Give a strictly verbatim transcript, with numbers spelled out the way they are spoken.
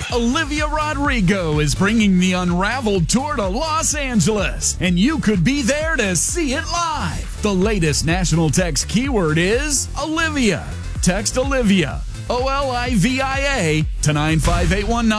Olivia Rodrigo is bringing the Unraveled tour to Los Angeles, and you could be there to see it live. The latest national text keyword is Olivia. Text Olivia, O L I V I A, to nine five eight one nine.